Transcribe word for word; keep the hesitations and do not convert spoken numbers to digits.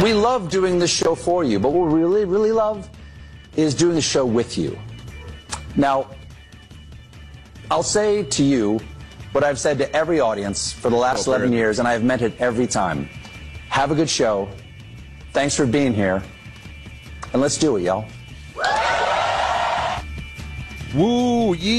We love doing this show for you, but what we really, really love is doing the show with you. Now, I'll say to you what I've said to every audience for the last Oh, eleven years, and I've meant it every time. Have a good show. Thanks for being here. And let's do it, y'all. Woo!